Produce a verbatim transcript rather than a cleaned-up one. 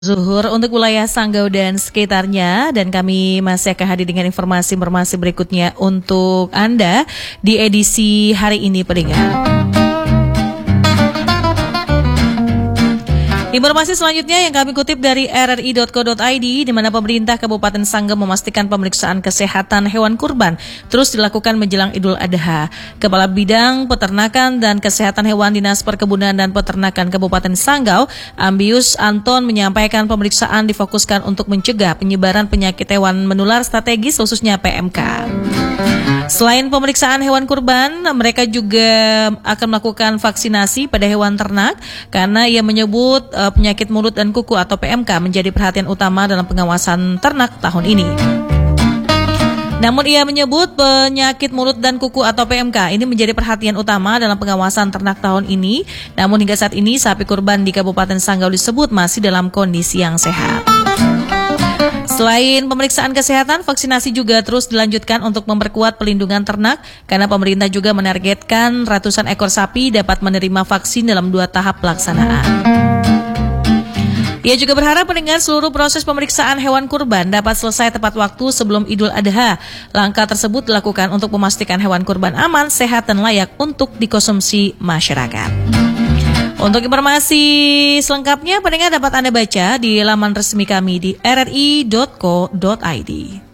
Zuhur untuk wilayah Sanggau dan sekitarnya, dan kami masih akan hadir dengan informasi-informasi berikutnya untuk Anda di edisi hari ini, pendengar. Informasi selanjutnya yang kami kutip dari r r i dot co dot i d, di mana pemerintah Kabupaten Sanggau memastikan pemeriksaan kesehatan hewan kurban terus dilakukan menjelang Idul Adha. Kepala Bidang Peternakan dan Kesehatan Hewan Dinas Perkebunan dan Peternakan Kabupaten Sanggau, Ambius Anton, menyampaikan pemeriksaan difokuskan untuk mencegah penyebaran penyakit hewan menular strategis khususnya P M K. Selain pemeriksaan hewan kurban, mereka juga akan melakukan vaksinasi pada hewan ternak karena ia menyebut uh, penyakit mulut dan kuku atau P M K menjadi perhatian utama dalam pengawasan ternak tahun ini. Namun ia menyebut penyakit mulut dan kuku atau P M K ini menjadi perhatian utama dalam pengawasan ternak tahun ini. Namun hingga saat ini sapi kurban di Kabupaten Sanggau disebut masih dalam kondisi yang sehat. Selain pemeriksaan kesehatan, vaksinasi juga terus dilanjutkan untuk memperkuat pelindungan ternak karena pemerintah juga menargetkan ratusan ekor sapi dapat menerima vaksin dalam dua tahap pelaksanaan. Ia juga berharap mendengar seluruh proses pemeriksaan hewan kurban dapat selesai tepat waktu sebelum Idul Adha. Langkah tersebut dilakukan untuk memastikan hewan kurban aman, sehat, dan layak untuk dikonsumsi masyarakat. Untuk informasi selengkapnya, pendengar dapat Anda baca di laman resmi kami di r r i dot co dot i d.